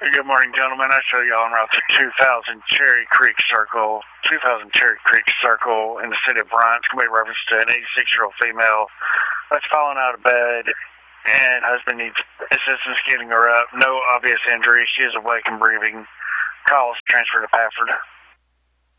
Good morning, gentlemen. I show y'all en route to 2000 Cherry Creek Circle. 2000 Cherry Creek Circle in the city of Bryant. It's going to be a reference to an 86-year-old female that's fallen out of bed, and husband needs assistance getting her up. No obvious injury. She is awake and breathing. Calls transferred to Pafford.